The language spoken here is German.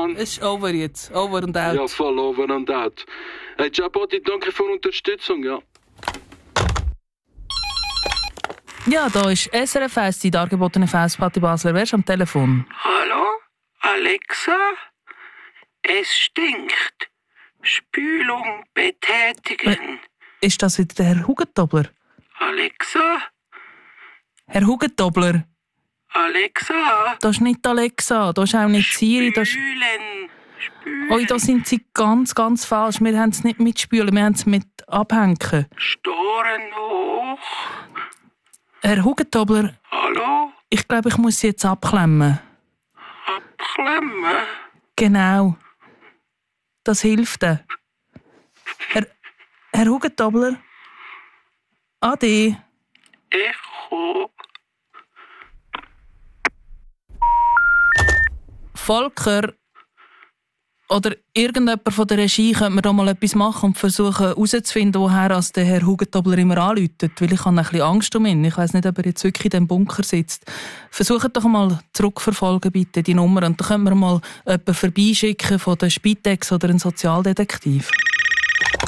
Mann. Es ist over jetzt. Over und out. Ja, voll over and out. Hey, Ciabotti, danke für die Unterstützung, ja. Ja, da ist SRF 1, die dargebotene Festplatte Basler. Wer ist am Telefon? Hallo? Alexa? Es stinkt. Spülung betätigen. Ist das wieder der Herr Hugentobler? Alexa? Herr Hugentobler? Alexa? Das ist nicht Alexa, das ist auch nicht Siri. Das ist... Spülen. Oi, da sind Sie ganz, ganz falsch. Wir haben es nicht mit Spülen, wir haben es mit Abhängen. Storen hoch. Herr Hugentobler? Hallo? Ich glaube, ich muss Sie jetzt abklemmen. Abklemmen? Genau. Das hilft. Herr Hugentobler? Ade. Echo. Volker oder irgendjemand von der Regie könnte mir da mal etwas machen und versuchen herauszufinden, woher der Herr Hugentobler immer anruft. Weil ich habe ein bisschen Angst um ihn. Ich weiss nicht, ob er jetzt wirklich in diesem Bunker sitzt. Versucht doch mal zurückverfolgen, bitte, die Nummer. Und dann können wir mal jemanden vorbeischicken von der Spitex oder einen Sozialdetektiv.